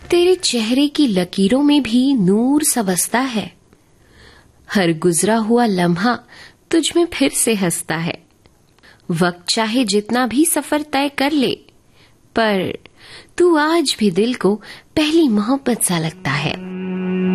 तेरे चेहरे की लकीरों में भी नूर सा बसता है। हर गुजरा हुआ लम्हा तुझ में फिर से हंसता है। वक्त चाहे जितना भी सफर तय कर ले, पर तू आज भी दिल को पहली मोहब्बत सा लगता है।